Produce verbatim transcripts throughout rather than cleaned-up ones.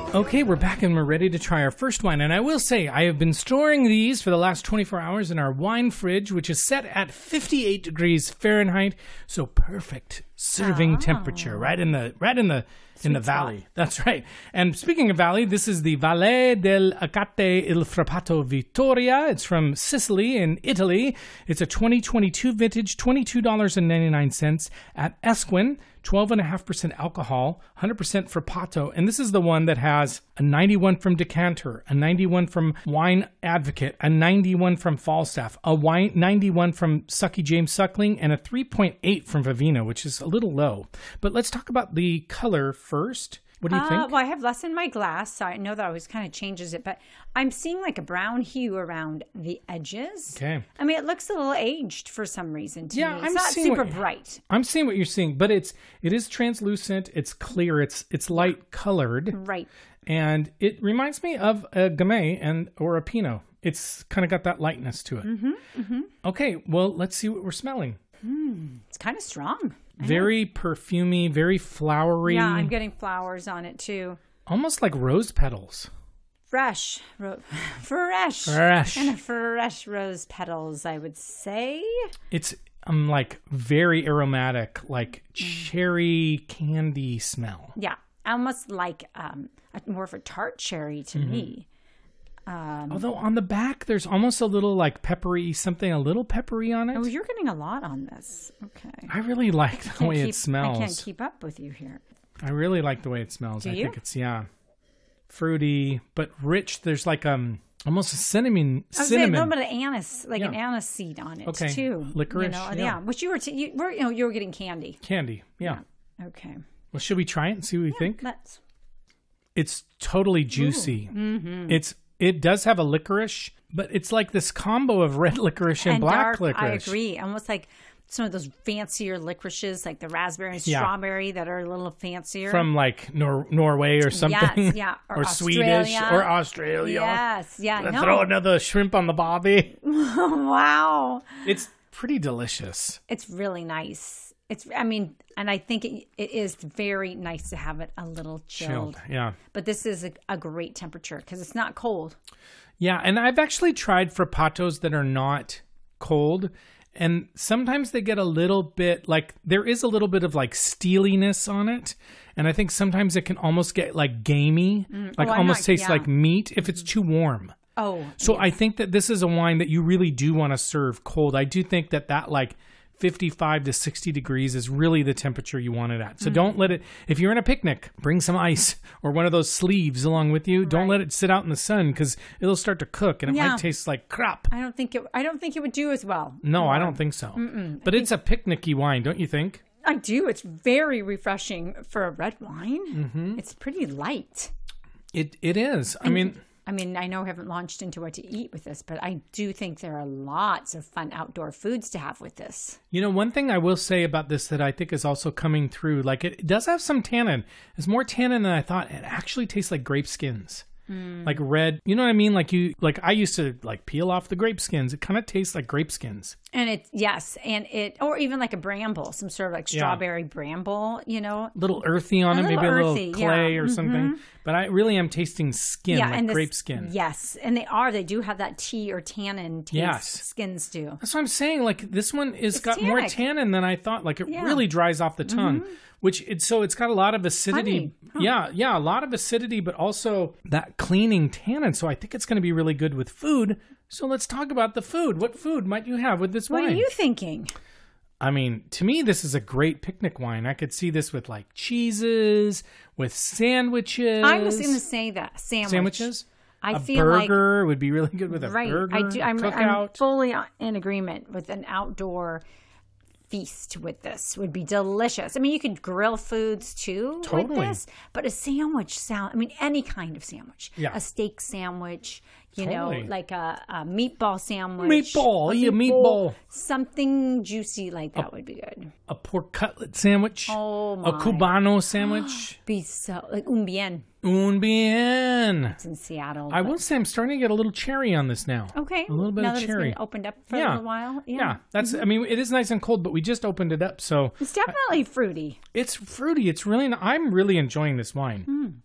Okay, we're back and we're ready to try our first wine. And I will say, I have been storing these for the last twenty-four hours in our wine fridge, which is set at fifty-eight degrees Fahrenheit. So perfect serving Oh. temperature, right in the right in the in the Sweet spot. valley. That's right. And speaking of valley, this is the Valle del Acate il Frappato Vittoria. It's from Sicily in Italy. It's a twenty twenty-two vintage, twenty-two dollars and ninety-nine cents at Esquin. twelve point five percent alcohol, one hundred percent Frappato. And this is the one that has a ninety-one from Decanter, a ninety-one from Wine Advocate, a ninety-one from Falstaff, a wine, ninety-one from Sucky James Suckling, and a three point eight from Vivino, which is a little low. But let's talk about the color first. What do you Uh, think? well, I have less in my glass, so I know that always kind of changes it, but I'm seeing like a brown hue around the edges. Okay. I mean, it looks a little aged for some reason to Yeah, me. It's I'm not seeing super what- bright. I'm seeing what you're seeing, but it's it is translucent, it's clear, it's it's light colored, Right. and it reminds me of a Gamay and or a Pinot. It's kind of got that lightness to it. Mm-hmm, mm-hmm. Okay, well, let's see what we're smelling. It's kind of strong. Very perfumey, very flowery. Yeah, I'm getting flowers on it too. Almost like rose petals. Fresh. Ro- fresh. Fresh. Kind of fresh rose petals, I would say. It's um like very aromatic, like cherry candy smell. Yeah. Almost like um, a, more of a tart cherry to Mm-hmm. me. Um, Although on the back, there's almost a little like peppery, something a little peppery on it. oh, you're getting a lot on this. Okay. I really like the way Keep- it smells. I can't keep up with you here. I really like the way it smells. Do I you? think it's yeah, fruity but rich. There's like um almost a cinnamon I was saying a cinnamon. little bit of anise, like an Yeah. anise seed on it Okay. too. Licorice, You know, yeah. Which you were, t- you were, you know, you were getting candy. Candy. Yeah. Okay. Well, should we try it and see what we think? Let's. It's totally juicy. Mm-hmm. It's it does have a licorice, but it's like this combo of red licorice and, And black dark, licorice. I agree. Almost like some of those fancier licorices, like the raspberry and Yeah. strawberry, that are a little fancier. From like Nor- Norway or something. Yes, yeah. Or, Or Swedish Australia. or Australia. Yes, yeah. Let's No. throw another shrimp on the bobby. Wow. It's pretty delicious. It's really nice. It's, I mean, and I think it, it is very nice to have it a little chilled. Chilled. Yeah. But this is a, a great temperature because it's not cold. Yeah, and I've actually tried frappatos that are not cold, and sometimes they get a little bit like there is a little bit of like steeliness on it, and I think sometimes it can almost get like gamey, like Oh, I'm almost not- tastes yeah. like meat if it's too warm. Oh, So I think that this is a wine that you really do want to serve cold. I do think that that like fifty-five to sixty degrees is really the temperature you want it at. So don't let it, if you're in a picnic, bring some ice or one of those sleeves along with you. Don't Right. let it sit out in the sun because it'll start to cook and it Yeah. might taste like crap. I don't think it. I don't think it would do as well. No, I don't think so. But it's a picnicky wine, don't you think? I do. It's very refreshing for a red wine. Mm-hmm. It's pretty light. It It is. I mean, I mean, I know I haven't launched into what to eat with this, but I do think there are lots of fun outdoor foods to have with this. you know, one thing I will say about this that I think is also coming through, like it, it does have some tannin. It's more tannin than I thought. It actually tastes like grape skins. Like red, you know what I mean? Like you, like I used to like peel off the grape skins. It kind of tastes like grape skins. And it, yes, and it, or even like a bramble, some sort of like Yeah. strawberry bramble, you know? A little earthy on A it, maybe little a little earthy, clay yeah. Mm-hmm. or something. But I really am tasting skin, like this- grape skin. Yes, and they are. They do have that tea or tannin taste. Yes. Skins do. That's what I'm saying. Like this one is got more tannic. tannin than I thought. Like it Yeah. Mm-hmm. really dries off the tongue, which it so it's got a lot of acidity. Honey. Yeah, yeah, a lot of acidity, but also that cleaning tannin. So I think it's going to be really good with food. So let's talk about the food. What food might you have with this What wine? are you thinking? I mean, to me, this is a great picnic wine. I could see this with like cheeses, with sandwiches. I was going to say that sandwich. sandwiches. I a feel like burger would be really good with a right. burger. I do. I'm, I'm cookout. fully in agreement with an outdoor feast with this. Would be delicious. I mean, you could grill foods too Totally. with this, but a sandwich sound. I mean, any kind of sandwich. Yeah. A steak sandwich. You Totally. know, like a, a meatball sandwich. Meatball, a yeah, meatball. Something juicy like that would be good. a pork cutlet sandwich. Oh A my. cubano sandwich. Be so like un bien. Un bien. It's in Seattle. I but- will say I'm starting to get a little cherry on this now. Okay. A little bit now of that cherry. It's been opened up for Yeah. a little while. Yeah. Yeah, that's. I mean, it is nice and cold, but we just opened it up, so It's definitely fruity. it's fruity. It's really. I'm really enjoying this wine.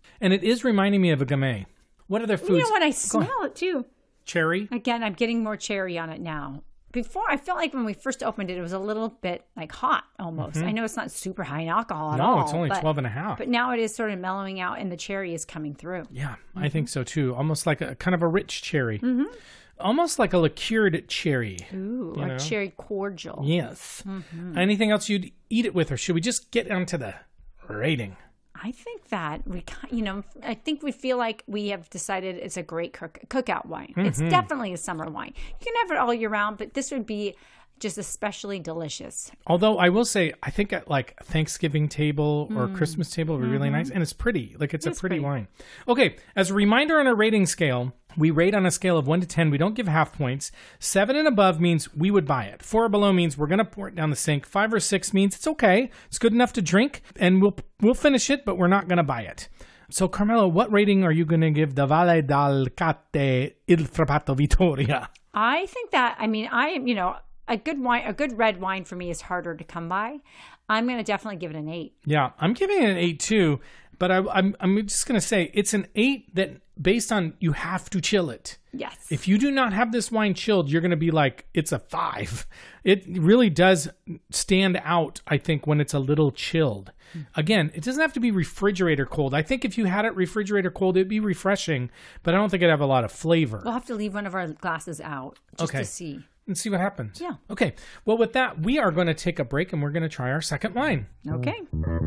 And it is reminding me of a gamay. What other foods? You know what? I smell it too. Cherry? Again, I'm getting more cherry on it now. Before, I felt like when we first opened it, it was a little bit like hot almost. Mm-hmm. I know it's not super high in alcohol at no, all. No, it's only but, twelve and a half. But now it is sort of mellowing out and the cherry is coming through. Yeah, mm-hmm. I think so too. Almost like a kind of a rich cherry. Mm-hmm. Almost like a liqueured cherry. Ooh, like know? cherry cordial. Yes. Mm-hmm. Anything else you'd eat it with, or should we just get onto the rating? I think that we, you know, I think we feel like we have decided it's a great cook, cookout wine. Mm-hmm. It's definitely a summer wine. You can have it all year round, but this would be just especially delicious. Although I will say, I think at like Thanksgiving table or mm. Christmas table would be really mm-hmm. nice. And it's pretty. Like it's, it's a pretty, pretty wine. Okay. As a reminder on our rating scale, we rate on a scale of one to ten. We don't give half points. Seven and above means we would buy it. Four or below means we're going to pour it down the sink. Five or six means it's okay. It's good enough to drink and we'll, we'll finish it, but we're not going to buy it. So Carmelo, what rating are you going to give the Valle d'Alcate Il Frappato Vittoria? I think that, I mean, I am, you know, A good wine, a good red wine for me is harder to come by. I'm going to definitely give it an eight. Yeah, I'm giving it an eight too, but I, I'm I'm just going to say it's an eight that based on you have to chill it. Yes. If you do not have this wine chilled, you're going to be like it's a five. It really does stand out, I think, when it's a little chilled. Mm. Again, it doesn't have to be refrigerator cold. I think if you had it refrigerator cold, it'd be refreshing, but I don't think it'd have a lot of flavor. We'll have to leave one of our glasses out just okay. to see. And see what happens. Yeah. Okay. Well, with that, we are going to take a break and we're going to try our second wine. Okay.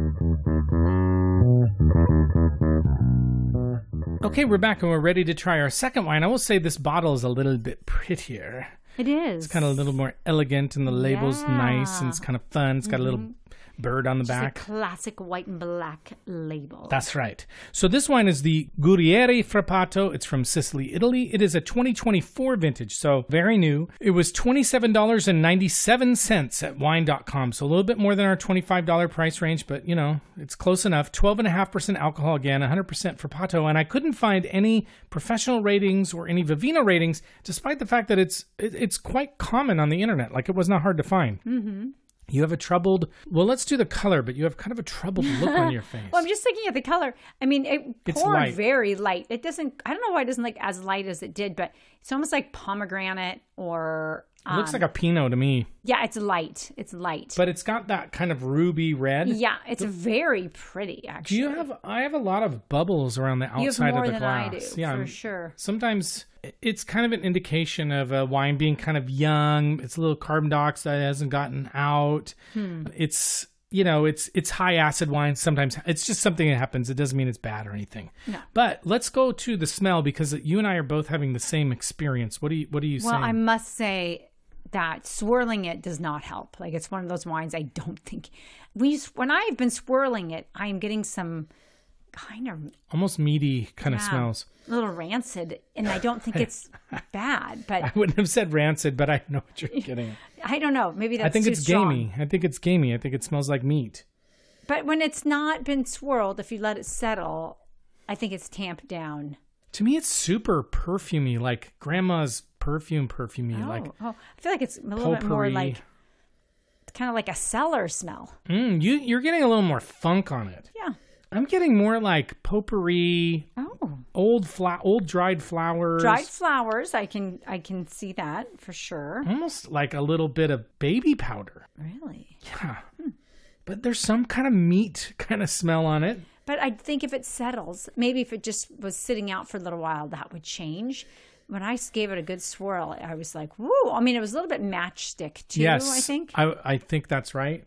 Okay, we're back and we're ready to try our second wine. I will say this bottle is a little bit prettier. It is. It's kind of a little more elegant and the label's yeah. nice and it's kind of fun. It's got mm-hmm. a little bird on the Just back. A classic white and black label. That's right. So this wine is the Guerrieri Frappato. It's from Sicily, Italy. It is a twenty twenty-four vintage, so very new. It was twenty-seven dollars and ninety-seven cents at wine dot com, so a little bit more than our twenty-five dollars price range, but, you know, it's close enough. twelve point five percent alcohol again, one hundred percent Frappato, and I couldn't find any professional ratings or any Vivino ratings, despite the fact that it's it, it's quite common on the internet. Like, it was not hard to find. Mm-hmm. You have a troubled, well, let's do the color, but you have kind of a troubled look on your face. Well, I'm just looking at the color. I mean, it it's poured light. very light. It doesn't, I don't know why it doesn't look as light as it did, but it's almost like pomegranate or... It looks um, like a Pinot to me. Yeah, it's light. It's light. But it's got that kind of ruby red. Yeah, it's the, very pretty, actually. Do you have, I have a lot of bubbles around the outside of the glass. You have more than I do, yeah, for I'm, sure. Sometimes it's kind of an indication of a wine being kind of young. It's a little carbon dioxide hasn't gotten out. Hmm. It's, you know, it's it's high acid wine. Sometimes it's just something that happens. It doesn't mean it's bad or anything. No. But let's go to the smell because you and I are both having the same experience. What do you, what are you well, saying? Well, I must say that swirling it does not help. Like, it's one of those wines I don't think we when I've been swirling it, I'm getting some kind of almost meaty kind yeah, of smells, a little rancid, and I don't think it's bad. But I wouldn't have said rancid, but I know what you're getting. I don't know. Maybe that's I think too it's strong. gamey. I think it's gamey. I think it smells like meat. But when it's not been swirled, if you let it settle, I think it's tamped down. To me, it's super perfumey, like grandma's perfume, perfumey. Oh, like oh, I feel like it's a little potpourri. bit more like, kind of like a cellar smell. Mm, you, you're getting a little more funk on it. Yeah. I'm getting more like potpourri, oh. old fla- old dried flowers. Dried flowers, I can I can see that for sure. Almost like a little bit of baby powder. Really? Yeah. Hmm. But there's some kind of meat kind of smell on it. But I think if it settles, maybe if it just was sitting out for a little while, that would change. When I gave it a good swirl, I was like, woo. I mean, it was a little bit matchstick too, yes, I think. I, I think that's right.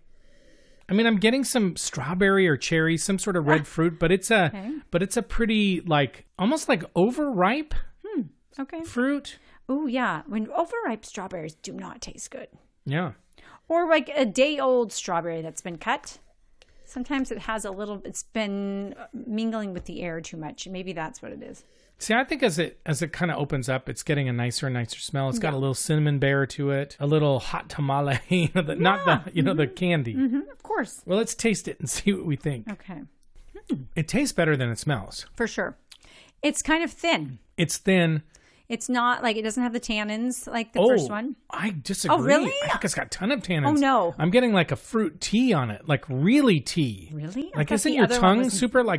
I mean, I'm getting some strawberry or cherry, some sort of red fruit, but it's a okay. but it's a pretty like almost like overripe hmm. okay. fruit. Oh yeah, when overripe strawberries do not taste good. Yeah. Or like a day old strawberry that's been cut. Sometimes it has a little. It's been mingling with the air too much. Maybe that's what it is. See, I think as it as it kind of opens up, it's getting a nicer and nicer smell. It's got yeah. a little cinnamon bear to it, a little hot tamale, you know, the, yeah. not the you know mm-hmm. the candy. Mm-hmm. Of course. Well, let's taste it and see what we think. Okay. Hmm. It tastes better than it smells. For sure. It's kind of thin. It's thin. It's not like it doesn't have the tannins like the oh, first one. I disagree. Oh, really? I think it's got a ton of tannins. Oh, no. I'm getting like a fruit tea on it, like really tea. Really? Like, isn't your tongue super like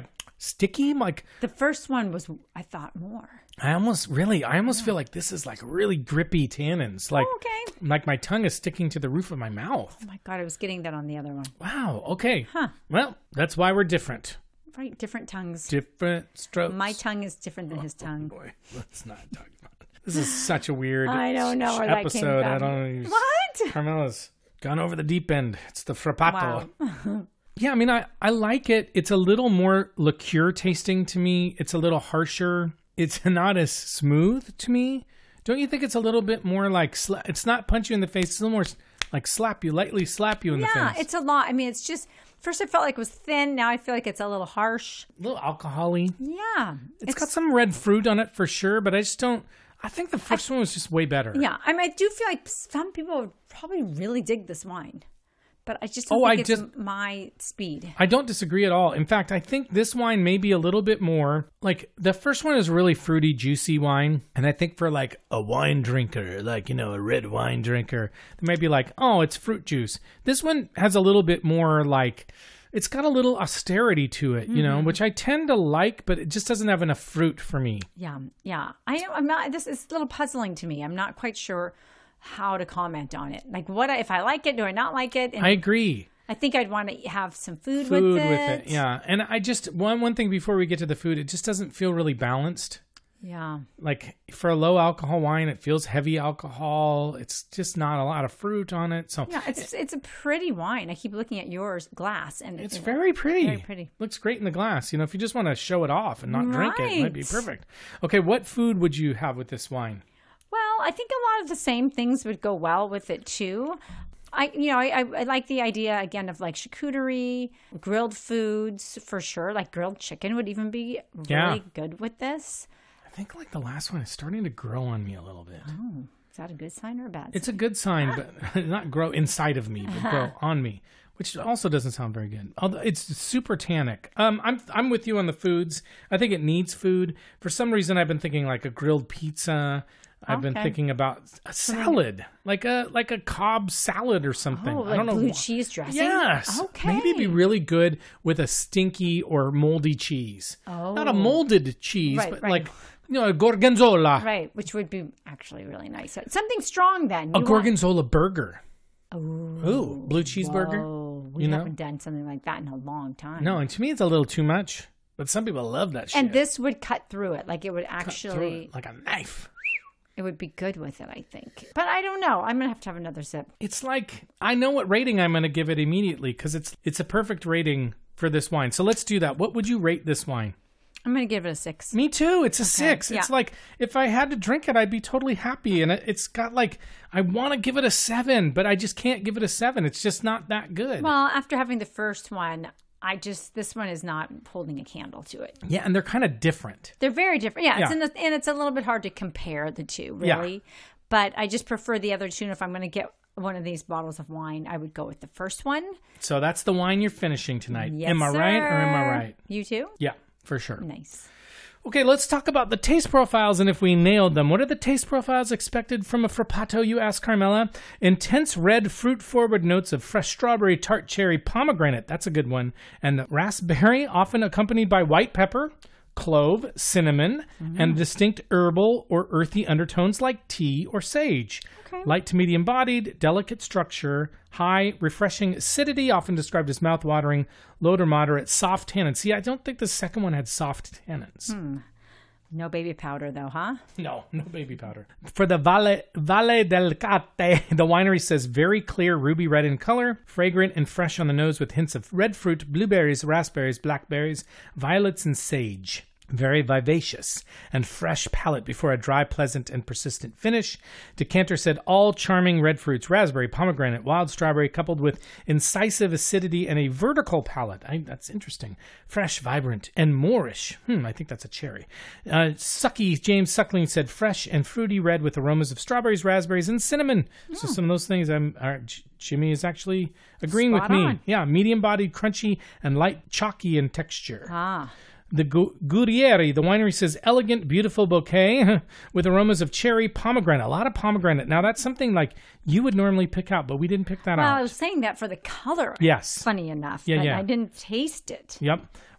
sticky. Like The first one was, I thought, more. I almost really, I almost feel like this is like really grippy tannins. Like, Oh, okay. like my tongue is sticking to the roof of my mouth. Oh my God, I was getting that on the other one. Wow. Okay. Huh. Well, that's why we're different. Right, different tongues. Different strokes. My tongue is different than his tongue. Boy, let's not talk about it. This is such a weird I don't know where that came episode. from. I don't know. What? Carmela's gone over the deep end. It's the frappato. Wow. Yeah, I mean, I, I like it. It's a little more liqueur tasting to me. It's a little harsher. It's not as smooth to me. Don't you think it's a little bit more like, sla- it's not punch you in the face. It's a little more like slap you, lightly slap you in the face. Yeah, it's a lot. I mean, it's just, first I felt like it was thin. Now I feel like it's a little harsh. A little alcohol-y. Yeah. it's got some red fruit on it for sure, but I just don't, I think the first one was just way better. Yeah. I mean, I do feel like some people would probably really dig this wine. But I just don't Oh, think I it's just- my speed. I don't disagree at all. In fact, I think this wine may be a little bit more like the first one is really fruity, juicy wine. And I think for like a wine drinker, like, you know, a red wine drinker, they might be like, oh, it's fruit juice. This one has a little bit more like, it's got a little austerity to it, you know, which I tend to like, but it just doesn't have enough fruit for me. Yeah. Yeah. I know. I'm not, this is a little puzzling to me. I'm not quite sure how to comment on it. Like, what if I like it? Do I not like it? And I agree. I think I'd want to have some food, Food with it. with it. Yeah. And I just, one, one thing before we get to the food, it just doesn't feel really balanced. Yeah. Like for a low alcohol wine, it feels heavy alcohol. It's just not a lot of fruit on it. So Yeah. It's it's a pretty wine. I keep looking at yours glass, and it's it- very pretty. Very pretty. Looks great in the glass. You know, if you just want to show it off and not drink it, it might be Right. perfect. Okay, what food would you have with this wine? Well, I think a lot of the same things would go well with it too. I, you know, I, I, I like the idea again of like charcuterie, grilled foods for sure. Like grilled chicken would even be really Yeah. good with this. I think like the last one is starting to grow on me a little bit. Oh, is that a good sign or a bad sign? It's a good sign, but not grow inside of me, but grow on me, which also doesn't sound very good. Although it's super tannic. Um, I'm I'm with you on the foods. I think it needs food. For some reason, I've been thinking like a grilled pizza. I've been Okay. thinking about a salad, like a like a Cobb salad or something. Oh, I like don't know. blue wh- cheese dressing? Yes. Okay. Maybe it'd be really good with a stinky or moldy cheese. Not a Oh. molded cheese, Right, but right. like, you know, a gorgonzola. Right, which would be actually really nice. Something strong then. A You want- gorgonzola burger. Ooh, Ooh, blue cheeseburger. Whoa, we you know? haven't done something like that in a long time. No, and to me it's a little too much. But some people love that shit. And this would cut through it. Like it would Through actually, it like a knife. it would be good with it, I think. But I don't know. I'm going to have to have another sip. It's like I know what rating I'm going to give it immediately because it's it's a perfect rating for this wine. So let's do that. What would you rate this wine? I'm going to give it a six. Me too. It's a six. It's yeah. like if I had to drink it, I'd be totally happy. And it, it's got like I want to give it a seven, but I just can't give it a seven. It's just not that good. Well, after having the first one, I just, this one is not holding a candle to it. Yeah, and they're kind of different. They're very different. Yeah, It's Yeah. in the, and it's a little bit hard to compare the two, Yeah. really. But I just prefer the other two. And if I'm going to get one of these bottles of wine, I would go with the first one. So that's the wine you're finishing tonight. Yes, am I right or am I sir. right? You too? Yeah, for sure. Nice. Okay, let's talk about the taste profiles and if we nailed them. What are the taste profiles expected from a frappato, you ask Carmela? Intense red fruit-forward notes of fresh strawberry, tart cherry, pomegranate. That's a good one. And raspberry, often accompanied by white pepper, clove, cinnamon, and distinct herbal or earthy undertones like tea or sage. Okay. Light to medium bodied, delicate structure, high, refreshing acidity, often described as mouth-watering, low to moderate, soft tannins. See, I don't think the second one had soft tannins. No baby powder, though, huh? No, no baby powder. For the Valle, Valle del Cate, the winery says very clear ruby red in color, fragrant and fresh on the nose with hints of red fruit, blueberries, raspberries, blackberries, violets, and sage. Very vivacious and fresh palate before a dry, pleasant, and persistent finish. Decanter said all charming red fruits, raspberry, pomegranate, wild strawberry, coupled with incisive acidity and a vertical palate. I, that's interesting. Fresh, vibrant, and Moorish. Hmm, I think that's a cherry. Uh, Sucky, James Suckling said fresh and fruity red with aromas of strawberries, raspberries, and cinnamon. So some of those things I'm, are, J- Jimmy is actually agreeing Spot with me. on. Yeah, medium-bodied, crunchy, and light, chalky in texture. Ah. The Gu- Guerrieri, the winery says elegant, beautiful bouquet with aromas of cherry, pomegranate. A lot of pomegranate. Now, that's something like you would normally pick out, but we didn't pick that Well, out. I was saying that for the color. Yes. Funny enough. Yeah, but yeah. I didn't taste it. Yep.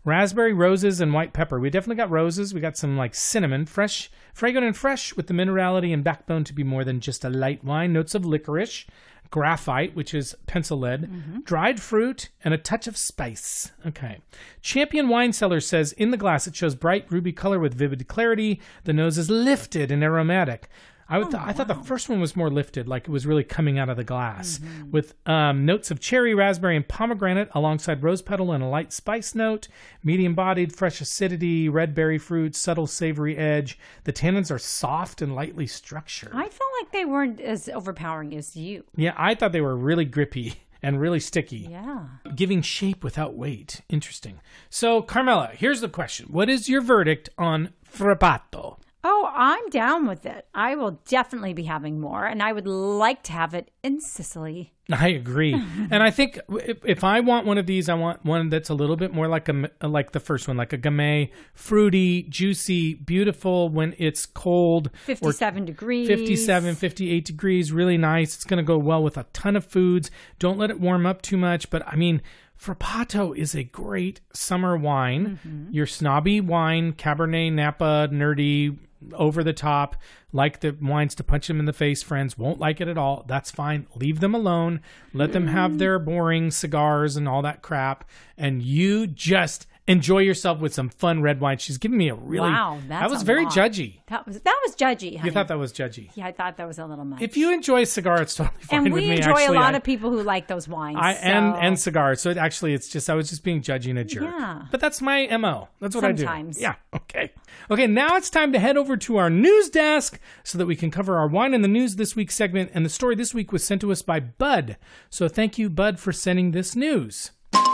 Raspberry, roses, and white pepper. We definitely got roses. We got some like cinnamon, fresh, fragrant and fresh with the minerality and backbone to be more than just a light wine. Notes of licorice, graphite, which is pencil lead, mm-hmm. dried fruit, and a touch of spice. Okay. Champion Wine Cellar says, in the glass, it shows bright ruby color with vivid clarity. The nose is lifted and aromatic. I, would th- oh, I thought wow. the first one was more lifted, like it was really coming out of the glass, mm-hmm. with um, notes of cherry, raspberry, and pomegranate alongside rose petal and a light spice note, medium-bodied, fresh acidity, red berry fruit, subtle savory edge. The tannins are soft and lightly structured. I felt like they weren't as overpowering as you. Yeah, I thought they were really grippy and really sticky. Yeah. Giving shape without weight. Interesting. So, Carmela, here's the question. What is your verdict on Frappato? Oh, I'm down with it. I will definitely be having more, and I would like to have it in Sicily. I agree. And I think if, if I want one of these, I want one that's a little bit more like a like the first one, like a Gamay, fruity, juicy, beautiful when it's cold. fifty-seven degrees. fifty-seven, fifty-eight degrees, really nice. It's going to go well with a ton of foods. Don't let it warm up too much. But I mean, Frappato is a great summer wine. Mm-hmm. Your snobby wine, Cabernet, Napa, nerdy, over the top, like the wines to punch them in the face, friends won't like it at all. That's fine. Leave them alone. Let them have their boring cigars and all that crap. And you just enjoy yourself with some fun red wine. She's giving me a really... Wow, that's That was a very lot. judgy. That was that was judgy, honey. You thought that was judgy? Yeah, I thought that was a little much. If you enjoy cigar, it's totally fine and with me. we enjoy actually, a lot I, of people who like those wines. I, so. and, and cigars. So it actually, it's just, I was just being judgy and a jerk. Yeah. But that's my M O. That's what Sometimes. I do. Yeah, okay. Okay, now it's time to head over to our news desk so that we can cover our Wine in the News this week segment. And the story this week was sent to us by Bud. So thank you, Bud, for sending this news.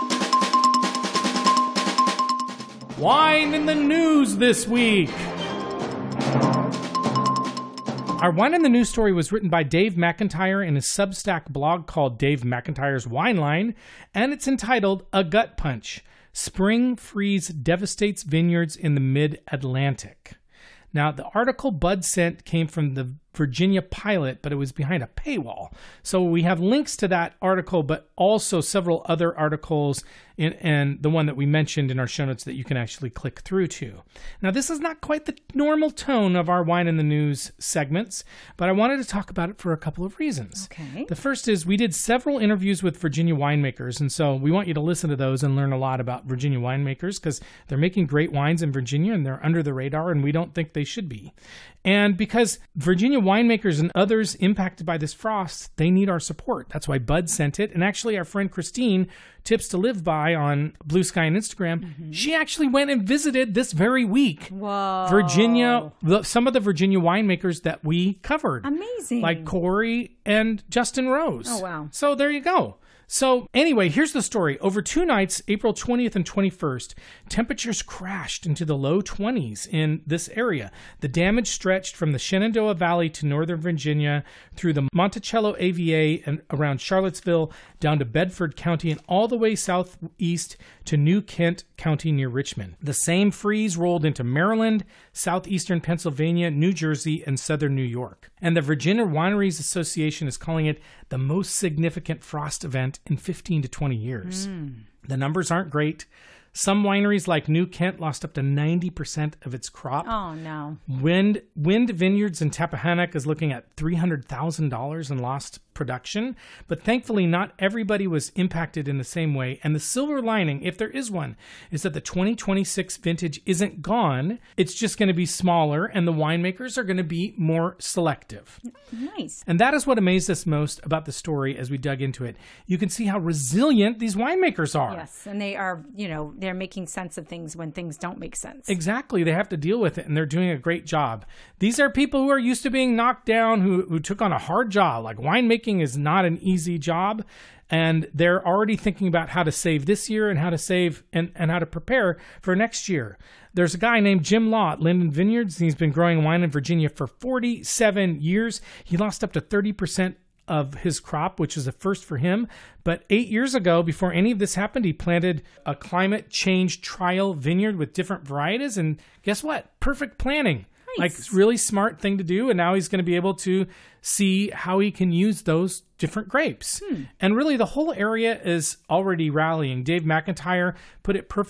Wine in the News this week. Our Wine in the News story was written by Dave McIntyre in his Substack blog called Dave McIntyre's Wine Line, and it's entitled A Gut Punch. Spring Freeze Devastates Vineyards in the Mid-Atlantic. Now, the article Bud sent came from the Virginia Pilot, but it was behind a paywall. So we have links to that article, but also several other articles in, and the one that we mentioned in our show notes that you can actually click through to. Now, this is not quite the normal tone of our Wine in the News segments, but I wanted to talk about it for a couple of reasons. Okay. The first is we did several interviews with Virginia winemakers, and so we want you to listen to those and learn a lot about Virginia winemakers because they're making great wines in Virginia and they're under the radar, and we don't think they should be. And because Virginia winemakers and others impacted by this frost, they need our support. That's why Bud sent it. And actually, our friend Christine, Tips to Live By on Blue Sky and Instagram, mm-hmm. she actually went and visited this very week. Whoa. Virginia, the, some of the Virginia winemakers that we covered. Amazing. Like Corey and Justin Rose. Oh, wow. So there you go. So anyway, here's the story. Over two nights, April twentieth and twenty-first, temperatures crashed into the low twenties in this area. The damage stretched from the Shenandoah Valley to northern Virginia, through the Monticello A V A and around Charlottesville, down to Bedford County, and all the way southeast to New Kent County near Richmond. The same freeze rolled into Maryland, southeastern Pennsylvania, New Jersey, and southern New York. And the Virginia Wineries Association is calling it the most significant frost event in fifteen to twenty years. Mm. The numbers aren't great. Some wineries like New Kent lost up to ninety percent of its crop. Oh, no. Wind, Wind Vineyards in Tappahannock is looking at three hundred thousand dollars in lost production. But thankfully, not everybody was impacted in the same way. And the silver lining, if there is one, is that the twenty twenty-six vintage isn't gone. It's just going to be smaller, and the winemakers are going to be more selective. Nice. And that is what amazed us most about the story as we dug into it. You can see how resilient these winemakers are. Yes, and they are, you know, they're making sense of things when things don't make sense. Exactly. They have to deal with it, and they're doing a great job. These are people who are used to being knocked down, who, who took on a hard job. Like, winemaking is not an easy job, and they're already thinking about how to save this year and how to save and, and how to prepare for next year. There's a guy named Jim Law at Linden Vineyards, and he's been growing wine in Virginia for forty-seven years. He lost up to thirty percent of his crop, which is a first for him. But eight years ago, before any of this happened, he planted a climate change trial vineyard with different varieties. And guess what? Perfect planning. Nice. Like, really smart thing to do. And now he's going to be able to see how he can use those different grapes. Hmm. And really, the whole area is already rallying. Dave McIntyre put it perfectly.